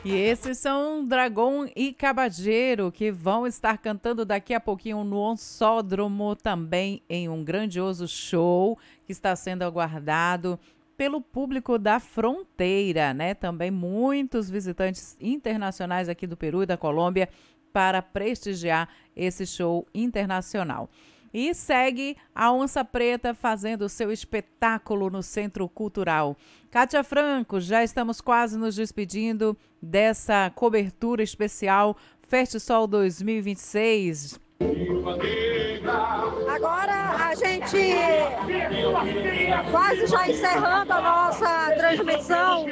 E esses são Dragon e Cabageiro, que vão estar cantando daqui a pouquinho no Onsódromo, também em um grandioso show que está sendo aguardado pelo público da fronteira, né? Também muitos visitantes internacionais aqui do Peru e da Colômbia para prestigiar esse show internacional. E segue a Onça Preta fazendo seu espetáculo no Centro Cultural. Kátia Franco, já estamos quase nos despedindo dessa cobertura especial Festisol 2026. Agora a gente quase já encerrando a nossa transmissão.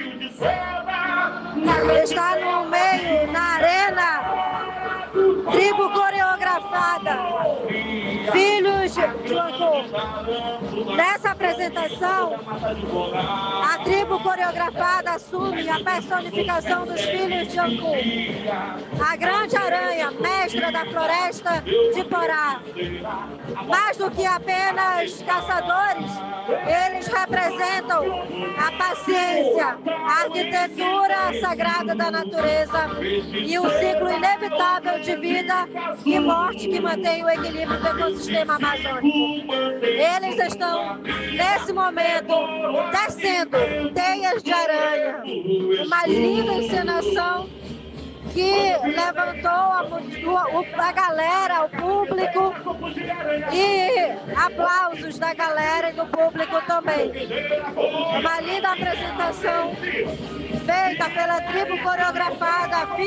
Está no meio, na arena, tribo coreografada, filhos de Ancu. Nessa apresentação, a tribo coreografada assume a personificação dos filhos de Ancu. A grande aranha, mestra da floresta de Porá. Mais do que apenas caçadores, eles representam a paciência, a arquitetura sagrada da natureza e o ciclo inevitável de vida e morte que mantém o equilíbrio do ecossistema amazônico. Eles estão, nesse momento, tecendo teias de aranha. Uma linda encenação que levantou a galera, o público, e aplausos da galera e do público também. Uma linda apresentação feita pela tribo coreografada